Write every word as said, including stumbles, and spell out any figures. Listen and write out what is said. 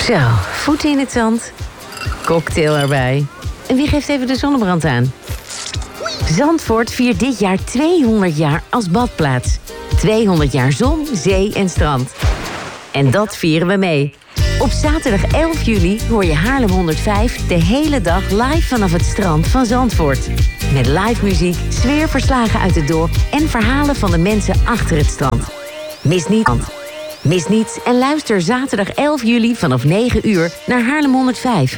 Zo, voeten in het zand. Cocktail erbij. En wie geeft even de zonnebrand aan? Zandvoort viert dit jaar tweehonderd jaar als badplaats. tweehonderd jaar zon, zee en strand. En dat vieren we mee. Op zaterdag elf juli hoor je Haarlem honderdvijf de hele dag live vanaf het strand van Zandvoort. Met live muziek, sfeerverslagen uit het dorp en verhalen van de mensen achter het strand. Mis niet, mis niets en luister zaterdag elf juli vanaf negen uur naar Haarlem honderdvijf.